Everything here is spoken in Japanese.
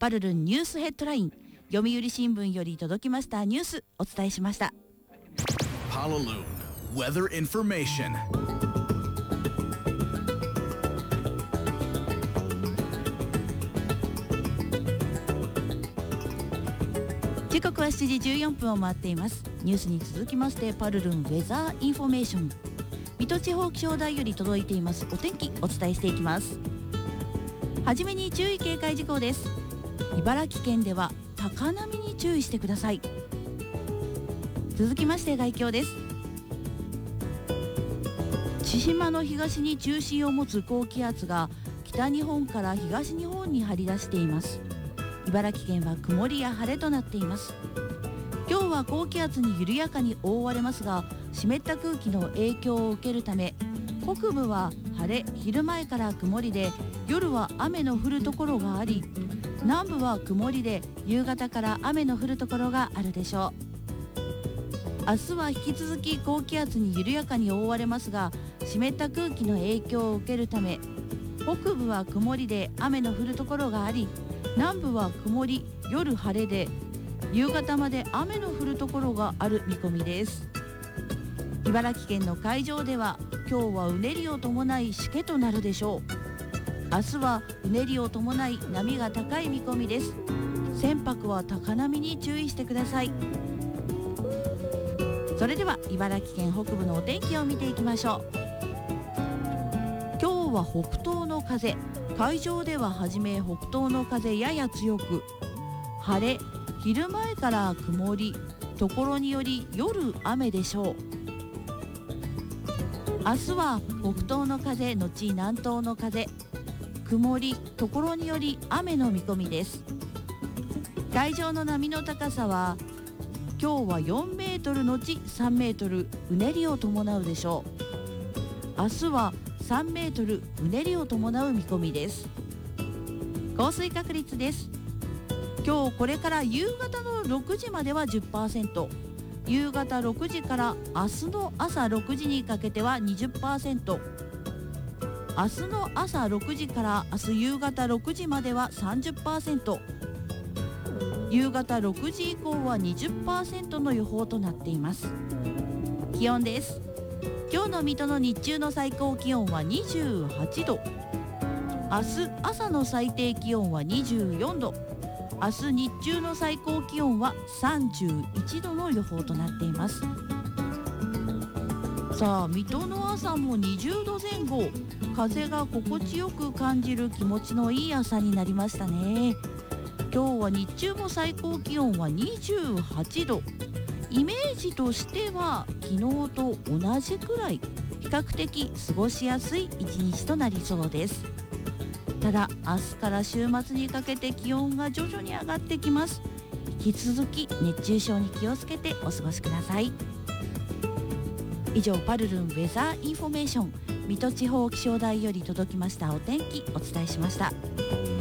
パルルンニュースヘッドライン、読売新聞より届きましたニュースお伝えしました。 パルルン Weather Information。 時刻は7時14分を回っています。ニュースに続きましてパルルンウェザーインフォメーション、水戸地方気象台より届いていますお天気お伝えしていきます。はじめに注意警戒事項です。茨城県では高波に注意してください。続きまして概況です。千島の東に中心を持つ高気圧が北日本から東日本に張り出しています。茨城県は曇りや晴れとなっています。今日は高気圧に緩やかに覆われますが、湿った空気の影響を受けるため北部は晴れ、昼前から曇りで夜は雨の降るところがあり、南部は曇りで夕方から雨の降るところがあるでしょう。明日は引き続き高気圧に緩やかに覆われますが、湿った空気の影響を受けるため北部は曇りで雨の降るところがあり、南部は曇り、夜晴れで夕方まで雨の降るところがある見込みです。茨城県の海上では今日はうねりを伴いしけとなるでしょう。明日はうねりを伴い波が高い見込みです。船舶は高波に注意してください。それでは茨城県北部のお天気を見ていきましょう。今日は北東の風、海上でははじめ北東の風やや強く、晴れ、昼前から曇り、ところにより夜雨でしょう。明日は北東の風のち南東の風、曇り、ところにより雨の見込みです。海上の波の高さは今日は4メートルのち3メートル、うねりを伴うでしょう。明日は3メートル、うねりを伴う見込みです。降水確率です。今日これから夕方の6時までは 10%、 夕方6時から明日の朝6時にかけては 20%、 明日の朝6時から明日夕方6時までは 30%、 夕方6時以降は 20% の予報となっています。気温です。今日の水戸の日中の最高気温は28度、明日朝の最低気温は24度、明日日中の最高気温は31度の予報となっています。さあ、水戸の朝も20度前後、風が心地よく感じる気持ちのいい朝になりましたね。今日は日中も最高気温は28度、イメージとしては昨日と同じくらい、比較的過ごしやすい一日となりそうです。ただ明日から週末にかけて気温が徐々に上がってきます。引き続き熱中症に気をつけてお過ごしください。以上、パルルンウェザーインフォメーション、水戸地方気象台より届きましたお天気お伝えしました。